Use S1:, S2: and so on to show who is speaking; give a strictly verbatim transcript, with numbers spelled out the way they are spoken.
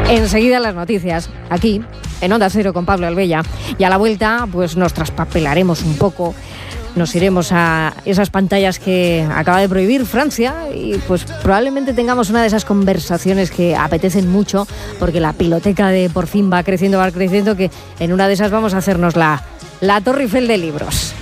S1: Enseguida las noticias, aquí, en Onda Cero con Pablo Albella. Y a la vuelta, pues nos traspapelaremos un poco. Nos iremos a esas pantallas que acaba de prohibir Francia y pues probablemente tengamos una de esas conversaciones que apetecen mucho porque la biblioteca de por fin va creciendo, va creciendo, que en una de esas vamos a hacernos la, la Torre Eiffel de libros.